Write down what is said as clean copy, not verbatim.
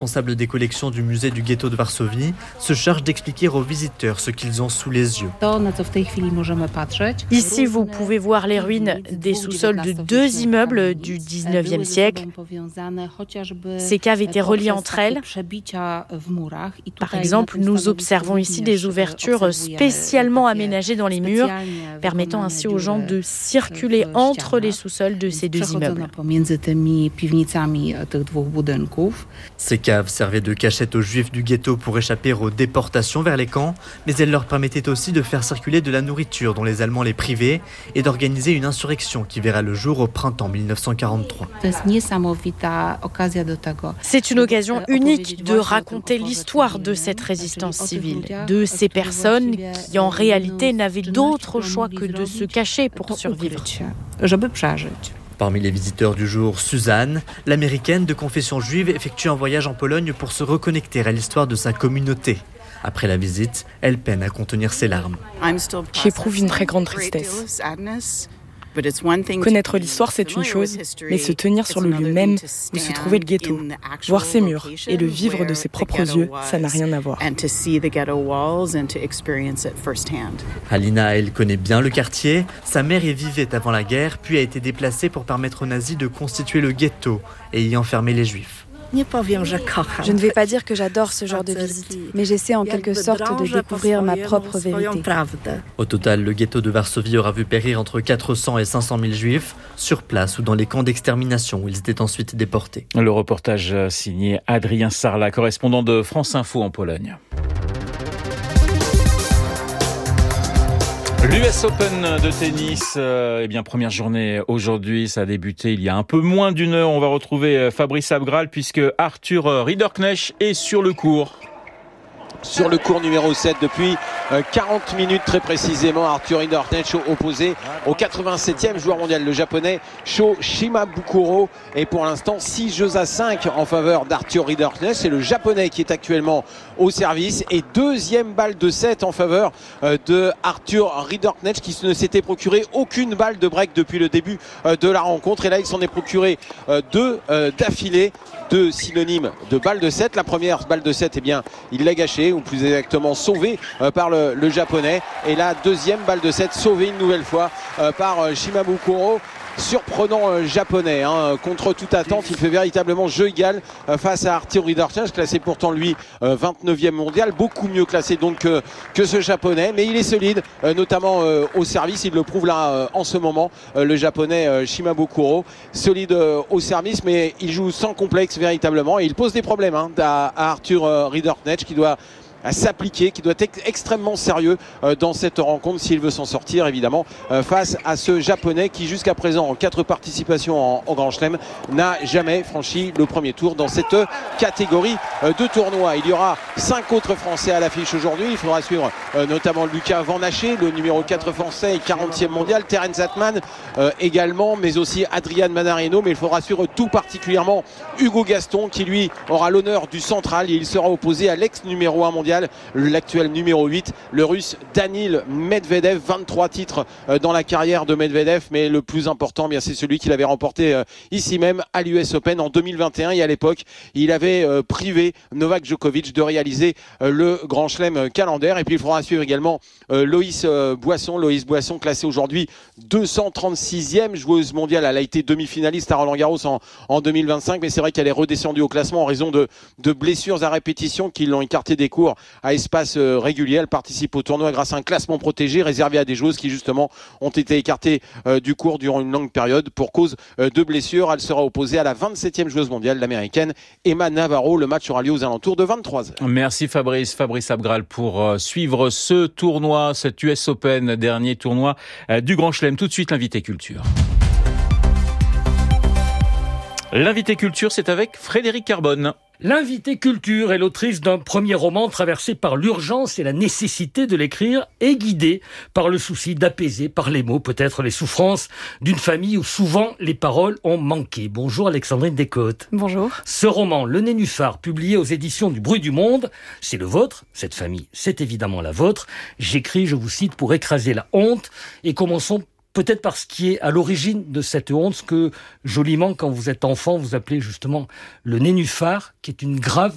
responsable des collections du musée du ghetto de Varsovie, se charge d'expliquer aux visiteurs ce qu'ils ont sous les yeux. Ici, vous pouvez voir les ruines des sous-sols de 2 immeubles du 19e siècle. Ces caves étaient reliées entre elles. Par exemple, nous observons ici des ouvertures spécialement aménagées dans les murs, permettant ainsi aux gens de circuler entre les sous-sols de ces 2 immeubles. Ces caves servaient de cachette aux juifs du ghetto pour échapper aux déportations vers les camps, mais elles leur permettaient aussi de faire circuler de la nourriture dont les Allemands les privaient et d'organiser une insurrection qui verra le jour au printemps 1943. C'est une occasion unique de raconter l'histoire de cette résistance civile, de ces personnes qui en réalité n'avaient d'autre choix que de se cacher pour survivre. Parmi les visiteurs du jour, Suzanne, l'américaine de confession juive, effectue un voyage en Pologne pour se reconnecter à l'histoire de sa communauté. Après la visite, elle peine à contenir ses larmes. J'éprouve une très grande tristesse. Connaître l'histoire, c'est une chose, mais se tenir sur le lieu même où se trouvait le ghetto, voir ses murs et le vivre de ses propres yeux, ça n'a rien à voir. Halina, elle connaît bien le quartier. Sa mère y vivait avant la guerre, puis a été déplacée pour permettre aux nazis de constituer le ghetto et y enfermer les juifs. Je ne vais pas dire que j'adore ce genre de visite, mais j'essaie en quelque sorte de découvrir ma propre vérité. Au total, le ghetto de Varsovie aura vu périr entre 400 et 500 000 juifs, sur place ou dans les camps d'extermination où ils étaient ensuite déportés. Le reportage signé Adrien Sarlat, correspondant de France Info en Pologne. L'US Open de tennis, première journée aujourd'hui, ça a débuté il y a un peu moins d'une heure. On va retrouver Fabrice Abgral puisque Arthur Ridderknecht est sur le court. Sur le court numéro 7 depuis 40 minutes très précisément. Arthur Ridderknecht opposé au 87e joueur mondial, le japonais Sho Shimabukuro. Et pour l'instant 6-5 en faveur d'Arthur Ridderknecht. C'est le japonais qui est actuellement au service. Et deuxième balle de 7 en faveur de Arthur Ridderknecht qui ne s'était procuré aucune balle de break depuis le début de la rencontre. Et là il s'en est procuré 2 d'affilée. 2 synonymes de balle de 7. La première balle de 7, il l'a gâchée, ou plus exactement sauvée par le japonais. Et la deuxième balle de 7, sauvée une nouvelle fois par Shimabukuro. Surprenant japonais, contre toute attente, il fait véritablement jeu égal face à Arthur Ridderknecht, classé pourtant lui 29e mondial, beaucoup mieux classé donc que ce japonais, mais il est solide, notamment au service, il le prouve là en ce moment, le japonais Shimabukuro, solide au service, mais il joue sans complexe véritablement, et il pose des problèmes à Arthur Ridderknecht qui doit à s'appliquer, qui doit être extrêmement sérieux dans cette rencontre s'il veut s'en sortir évidemment face à ce japonais qui jusqu'à présent en 4 participations en Grand Chelem n'a jamais franchi le premier tour dans cette catégorie de tournoi. Il y aura 5 autres Français à l'affiche aujourd'hui, il faudra suivre notamment Lucas Van Haché, le numéro 4 français et 40e mondial, Terence Atman également, mais aussi Adrian Manarino, mais il faudra suivre tout particulièrement Hugo Gaston qui lui aura l'honneur du central et il sera opposé à l'ex numéro 1 mondial, l'actuel numéro 8, le russe Danil Medvedev. 23 titres dans la carrière de Medvedev, mais le plus important, c'est celui qu'il avait remporté ici même à l'US Open en 2021. Et à l'époque, il avait privé Novak Djokovic de réaliser le Grand Chelem calendaire. Et puis il faudra suivre également Loïs Boisson, classée aujourd'hui 236e joueuse mondiale. Elle a été demi-finaliste à Roland-Garros en 2025, mais c'est vrai qu'elle est redescendue au classement en raison de blessures à répétition qui l'ont écartée des cours à espace régulier. Elle participe au tournoi grâce à un classement protégé réservé à des joueuses qui justement ont été écartées du cours durant une longue période pour cause de blessures. Elle sera opposée à la 27e joueuse mondiale, l'américaine Emma Navarro. Le match aura lieu aux alentours de 23h. Merci Fabrice Abgral pour suivre ce tournoi, cet US Open, dernier tournoi du Grand Chelem. Tout de suite l'invité culture. L'invité culture, c'est avec Frédéric Carbone. L'invité culture est l'autrice d'un premier roman traversé par l'urgence et la nécessité de l'écrire et guidée par le souci d'apaiser par les mots peut-être les souffrances d'une famille où souvent les paroles ont manqué. Bonjour Alexandrine Descotes. Bonjour. Ce roman, Le Nénuphar, publié aux éditions du Bruit du Monde, c'est le vôtre, cette famille, c'est évidemment la vôtre. J'écris, je vous cite, pour écraser la honte et commençons peut-être par ce qui est à l'origine de cette honte, ce que joliment, quand vous êtes enfant, vous appelez justement le nénuphar, qui est une grave